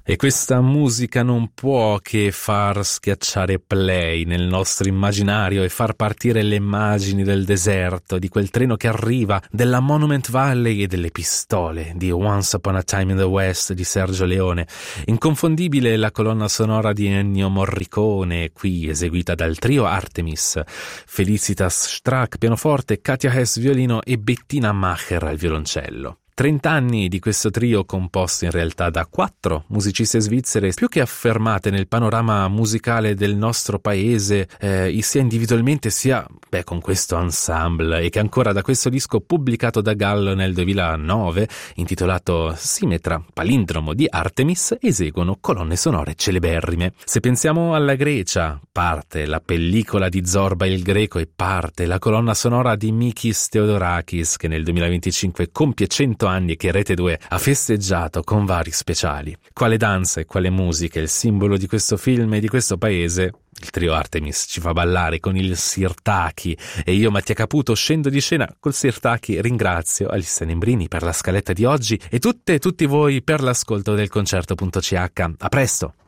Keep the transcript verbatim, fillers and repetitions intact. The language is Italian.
E questa musica non può che far schiacciare play nel nostro immaginario e far partire le immagini del deserto, di quel treno che arriva, della Monument Valley e delle pistole di Once Upon a Time in the West di Sergio Leone. Inconfondibile la colonna sonora di Ennio Morricone, qui eseguita dal trio Artemis, Felicitas Strack pianoforte, Katia Hess violino e Bettina Macher al violoncello. trent'anni di questo trio composto in realtà da quattro musiciste svizzere più che affermate nel panorama musicale del nostro paese, eh, sia individualmente sia beh, con questo ensemble, e che ancora da questo disco pubblicato da Gallo nel duemilanove, intitolato Simetra, palindromo di Artemis, eseguono colonne sonore celeberrime. Se pensiamo alla Grecia, parte la pellicola di Zorba il Greco e parte la colonna sonora di Mikis Theodorakis, che nel duemilaventicinque compie cento anni e che Rete due ha festeggiato con vari speciali. Quale danza e quale musica, il simbolo di questo film e di questo paese. Il trio Artemis ci fa ballare con il Sirtaki e io, Mattia Caputo, scendo di scena col Sirtaki. Ringrazio Alissa Nembrini per la scaletta di oggi e tutte e tutti voi per l'ascolto del concerto punto c h. A presto!